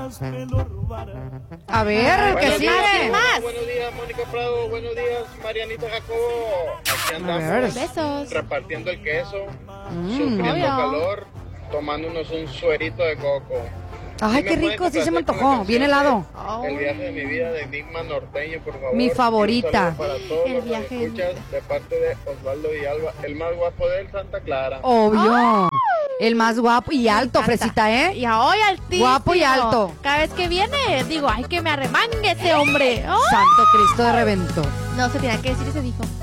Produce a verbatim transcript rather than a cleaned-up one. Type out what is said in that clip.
A ver, ¿qué Buenos días, sigue? Mónica, buenos días, Mónica Prado. Buenos días, Marianita Jacobo. Aquí andamos Besos. repartiendo el queso, Mm. sufriendo Obvio. calor, tomándonos un suerito de coco. Ay, ¿Sí qué me pueden rico, sí se me complacer con la antojó. Bien canción helado. de El viaje de mi vida de Enigma Norteño, por favor? Mi Y un favorita. saludo para todos El los viaje. radioescuchas de parte de Osvaldo Villalba, el más guapo de Santa Clara. Obvio. El más guapo y alto, encanta. Fresita, ¿eh? Y hoy altísimo. Guapo y alto. Cada vez que viene, digo, ay, que me arremangue ese hombre. ¡Oh! Santo Cristo de Redentor. No se tenía que decir, y se dijo.